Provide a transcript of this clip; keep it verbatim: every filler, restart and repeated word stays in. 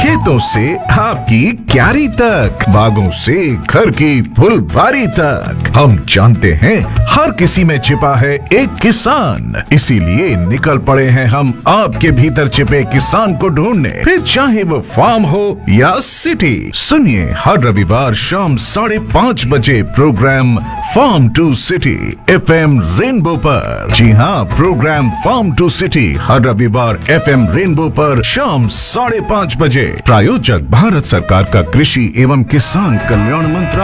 खेतों से आपकी क्यारी तक, बागों से घर की फुलवारी तक, हम जानते हैं हर किसी में छिपा है एक किसान। इसीलिए निकल पड़े हैं हम आपके भीतर छिपे किसान को ढूंढने, फिर चाहे वो फार्म हो या सिटी। सुनिए हर रविवार शाम साढ़े पाँच बजे programme farm to city F M rainbow पर। जी हाँ, प्रोग्राम फार्म टू सिटी हर रविवार एफ एम रेनबो पर शाम साढ़े पाँच बजे। प्रायोजक भारत सरकार का कृषि एवं किसान कल्याण मंत्रालय।